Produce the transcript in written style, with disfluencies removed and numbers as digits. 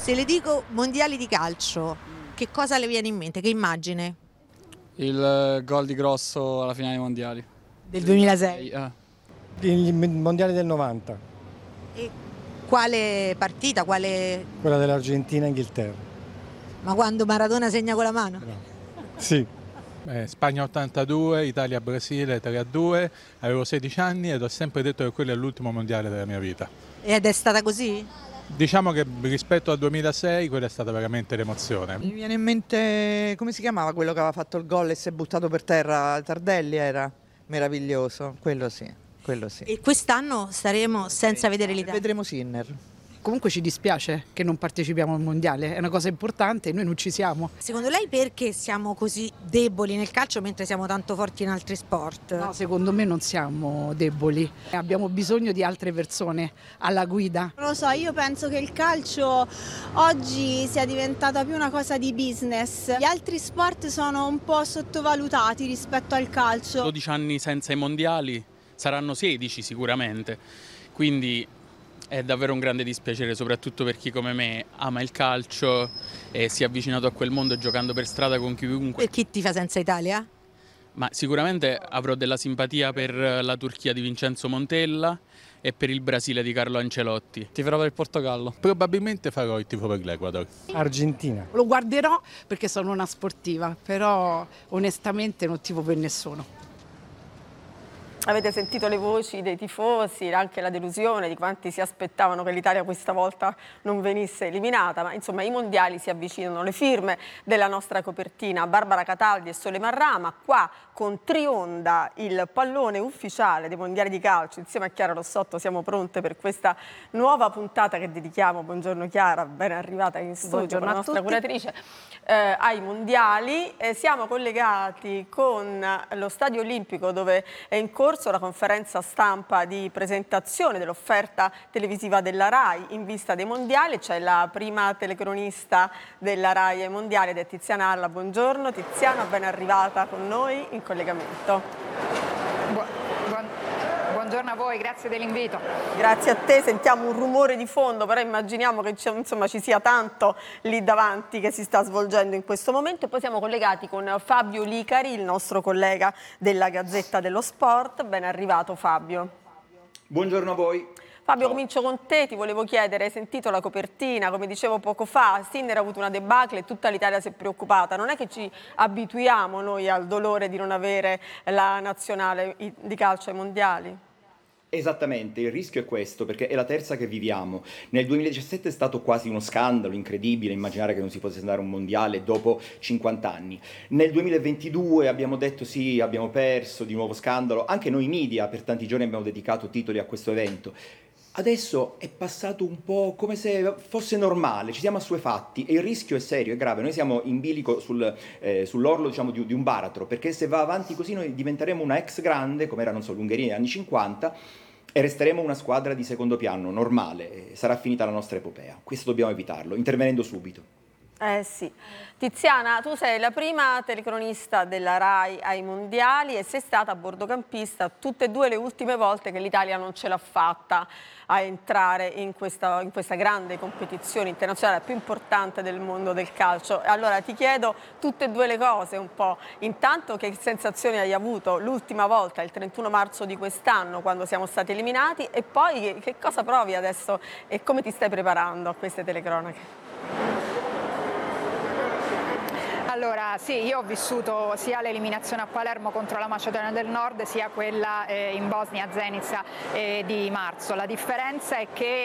Se le dico mondiali di calcio, che cosa le viene in mente? Che immagine? Il gol di Grosso alla finale dei mondiali. Del 2006. I mondiali del 90, E quale partita? Quale... quella dell'Argentina-Inghilterra. Ma quando Maradona segna con la mano? Sì. Spagna 82, Italia-Brasile 3-2, avevo 16 anni ed ho sempre detto che quello è l'ultimo mondiale della mia vita. Ed è stata così? Diciamo che rispetto al 2006 quella è stata veramente l'emozione. Mi viene in mente, come si chiamava quello che aveva fatto il gol e si è buttato per terra? Tardelli era meraviglioso, quello sì. E quest'anno staremo senza vedere l'Italia. Vedremo Sinner. Comunque ci dispiace che non partecipiamo al mondiale, è una cosa importante e noi non ci siamo. Secondo lei perché siamo così deboli nel calcio mentre siamo tanto forti in altri sport? No, secondo me non siamo deboli, abbiamo bisogno di altre persone alla guida. Non lo so, io penso che il calcio oggi sia diventata più una cosa di business. Gli altri sport sono un po' sottovalutati rispetto al calcio. 12 anni senza i mondiali, saranno 16 sicuramente, quindi è davvero un grande dispiacere, soprattutto per chi come me ama il calcio e si è avvicinato a quel mondo giocando per strada con chiunque. Per chi tifa senza Italia? Ma sicuramente avrò della simpatia per la Turchia di Vincenzo Montella e per il Brasile di Carlo Ancelotti. Tiferò per il Portogallo. Probabilmente farò il tifo per l'Ecuador. Argentina. Lo guarderò perché sono una sportiva, però onestamente non tifo per nessuno. Avete sentito le voci dei tifosi, anche la delusione di quanti si aspettavano che l'Italia questa volta non venisse eliminata, ma insomma i mondiali si avvicinano, le firme della nostra copertina, Barbara Cataldi e Soleiman Rama, qua con Trionda, il pallone ufficiale dei mondiali di calcio, insieme a Chiara Rossotto siamo pronte per questa nuova puntata che dedichiamo, buongiorno Chiara, ben arrivata in studio, Buongiorno con la a nostra tutti. curatrice. Ai mondiali, siamo collegati con lo Stadio Olimpico dove è in corso la conferenza stampa di presentazione dell'offerta televisiva della RAI in vista dei mondiali. C'è la prima telecronista della RAI ai mondiali ed è Tiziana Alla. Buongiorno Tiziana, ben arrivata con noi in collegamento. Buongiorno a voi, grazie dell'invito. Grazie a te, sentiamo un rumore di fondo, però immaginiamo che insomma, ci sia tanto lì davanti che si sta svolgendo in questo momento. E poi siamo collegati con Fabio Licari, il nostro collega della Gazzetta dello Sport. Ben arrivato Fabio. Buongiorno a voi. Fabio, Ciao. comincio con te, ti volevo chiedere, hai sentito la copertina, come dicevo poco fa, Sinner ha avuto una debacle e tutta l'Italia si è preoccupata. Non è che ci abituiamo noi al dolore di non avere la nazionale di calcio ai mondiali? Esattamente, il rischio è questo, perché è la terza che viviamo. Nel 2017 è stato quasi uno scandalo, incredibile, immaginare che non si potesse andare a un mondiale dopo 50 anni. Nel 2022 abbiamo detto sì, abbiamo perso, di nuovo scandalo. Anche noi media per tanti giorni abbiamo dedicato titoli a questo evento. Adesso è passato un po' come se fosse normale, ci siamo assuefatti e il rischio è serio, è grave. Noi siamo in bilico sull'orlo diciamo, di un baratro, perché se va avanti così noi diventeremo una ex grande, come era non so, l'Ungheria negli anni 50, e resteremo una squadra di secondo piano, normale, sarà finita la nostra epopea. Questo dobbiamo evitarlo, intervenendo subito. Sì. Tiziana, tu sei la prima telecronista della RAI ai mondiali e sei stata bordocampista tutte e due le ultime volte che l'Italia non ce l'ha fatta a entrare in questa grande competizione internazionale più importante del mondo del calcio. Allora ti chiedo tutte e due le cose un po'. Intanto che sensazioni hai avuto l'ultima volta, il 31 marzo di quest'anno, quando siamo stati eliminati, e poi che cosa provi adesso e come ti stai preparando a queste telecronache? Allora sì, io ho vissuto sia l'eliminazione a Palermo contro la Macedonia del Nord sia quella in Bosnia a Zenica di marzo. La differenza è che